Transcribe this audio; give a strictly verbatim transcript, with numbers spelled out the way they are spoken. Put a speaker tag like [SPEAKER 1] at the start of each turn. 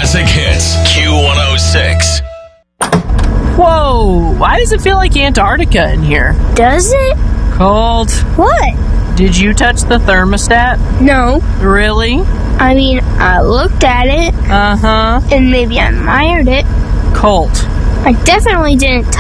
[SPEAKER 1] Classic Hits, Q one oh six.
[SPEAKER 2] Whoa, why does it feel like Antarctica in here?
[SPEAKER 3] Does it?
[SPEAKER 2] Cold.
[SPEAKER 3] What?
[SPEAKER 2] Did you touch the thermostat?
[SPEAKER 3] No.
[SPEAKER 2] Really?
[SPEAKER 3] I mean, I looked at it,
[SPEAKER 2] Uh-huh.
[SPEAKER 3] and maybe I admired it.
[SPEAKER 2] Cold.
[SPEAKER 3] I definitely didn't